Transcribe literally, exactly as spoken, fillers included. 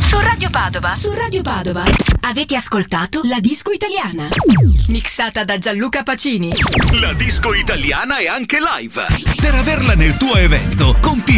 Su Radio Padova. Su Radio Padova. Avete ascoltato La Disco Italiana. Mixata da Gianluca Pacini. La disco italiana è anche live. Per averla nel tuo evento, compi